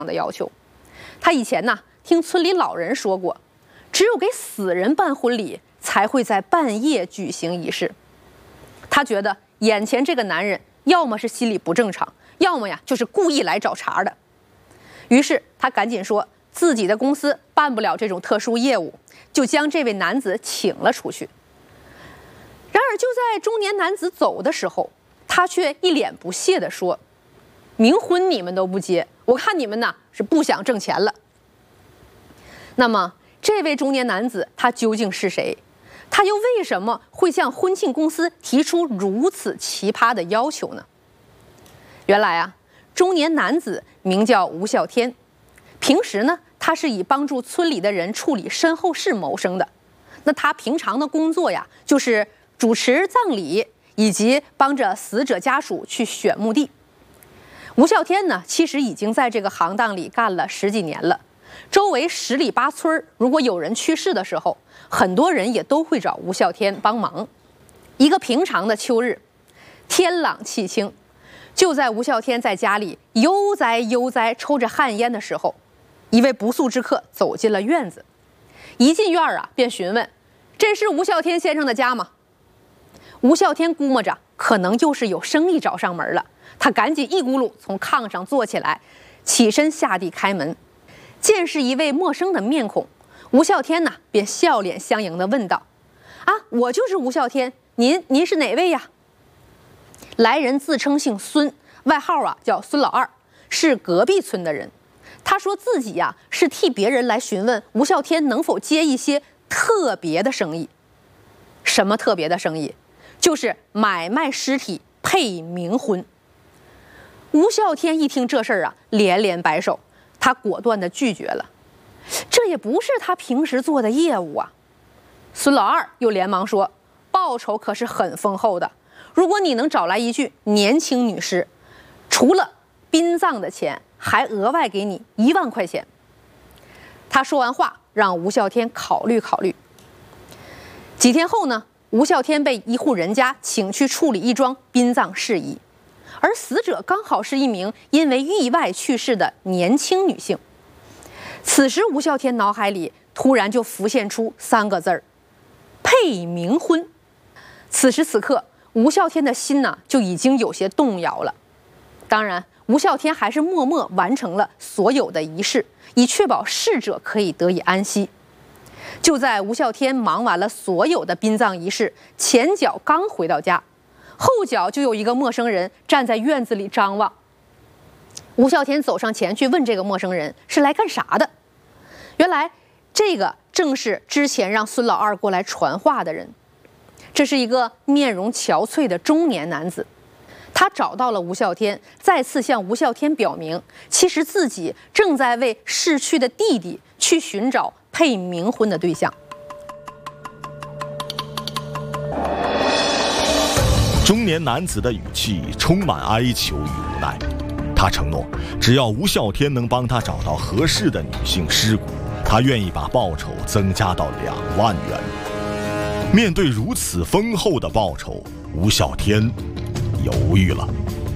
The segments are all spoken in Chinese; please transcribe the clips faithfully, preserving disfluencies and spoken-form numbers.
的要求。他以前呢听村里老人说过，只有给死人办婚礼才会在半夜举行仪式。他觉得眼前这个男人要么是心理不正常，要么呀就是故意来找茬的。于是他赶紧说自己的公司办不了这种特殊业务，就将这位男子请了出去。然而就在中年男子走的时候，他却一脸不屑地说：“冥婚你们都不结，我看你们呐是不想挣钱了。”那么这位中年男子他究竟是谁？他又为什么会向婚庆公司提出如此奇葩的要求呢？原来啊，中年男子名叫吴啸天，平时呢他是以帮助村里的人处理身后事谋生的。那他平常的工作呀，就是主持葬礼以及帮着死者家属去选墓地。吴啸天呢，其实已经在这个行当里干了十几年了。周围十里八村，如果有人去世的时候，很多人也都会找吴啸天帮忙。一个平常的秋日，天朗气清，就在吴啸天在家里悠哉悠哉抽着旱烟的时候，一位不速之客走进了院子。一进院啊，便询问：“这是吴啸天先生的家吗？”吴啸天估摸着可能又是有生意找上门了，他赶紧一咕噜从炕上坐起来，起身下地开门。见是一位陌生的面孔，吴啸天呢便笑脸相迎地问道：“啊，我就是吴啸天，您您是哪位呀？”来人自称姓孙，外号啊叫孙老二，是隔壁村的人。他说自己呀、啊、是替别人来询问吴啸天能否接一些特别的生意。什么特别的生意？就是买卖尸体配冥婚。吴啸天一听这事儿啊，连连摆手，他果断地拒绝了。这也不是他平时做的业务啊。孙老二又连忙说：“报酬可是很丰厚的，如果你能找来一具年轻女尸，除了殡葬的钱，还额外给你一万块钱。”他说完话，让吴啸天考虑考虑。几天后呢，吴啸天被一户人家请去处理一桩殡葬事宜，而死者刚好是一名因为意外去世的年轻女性。此时吴啸天脑海里突然就浮现出三个字儿：配冥婚。此时此刻，吴啸天的心呢就已经有些动摇了。当然，吴啸天还是默默完成了所有的仪式，以确保逝者可以得以安息。就在吴啸天忙完了所有的殡葬仪式，前脚刚回到家，后脚就有一个陌生人站在院子里张望。吴啸天走上前去问这个陌生人是来干啥的。原来这个正是之前让孙老二过来传话的人。这是一个面容憔悴的中年男子，他找到了吴啸天，再次向吴啸天表明，其实自己正在为逝去的弟弟去寻找配冥婚的对象。 中年男子的语气充满哀求与无奈，他承诺，只要吴啸天能帮他找到合适的女性尸骨，他愿意把报酬增加到两万元。面对如此丰厚的报酬，吴啸天犹豫了。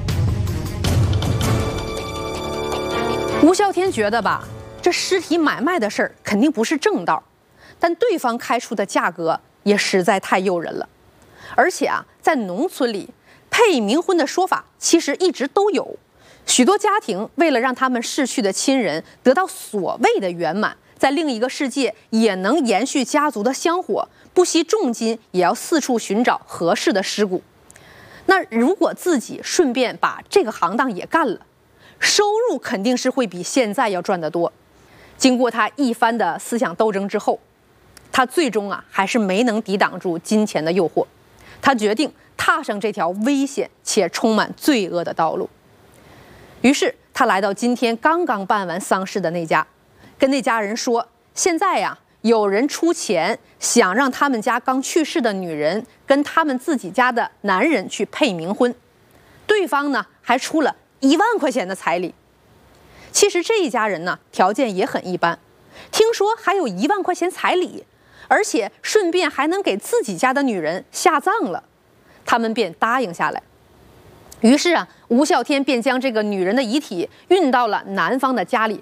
吴啸天觉得吧，这尸体买卖的事儿肯定不是正道，但对方开出的价格也实在太诱人了。而且啊，在农村里，配冥婚的说法其实一直都有。许多家庭为了让他们逝去的亲人得到所谓的圆满，在另一个世界也能延续家族的香火，不惜重金也要四处寻找合适的尸骨。那如果自己顺便把这个行当也干了，收入肯定是会比现在要赚得多。经过他一番的思想斗争之后，他最终啊还是没能抵挡住金钱的诱惑，他决定踏上这条危险且充满罪恶的道路。于是他来到今天刚刚办完丧事的那家，跟那家人说，现在呀有人出钱想让他们家刚去世的女人跟他们自己家的男人去配冥婚，对方呢还出了一万块钱的彩礼。其实这一家人呢条件也很一般，听说还有一万块钱彩礼，而且顺便还能给自己家的女人下葬了，他们便答应下来。于是啊，吴啸天便将这个女人的遗体运到了男方的家里，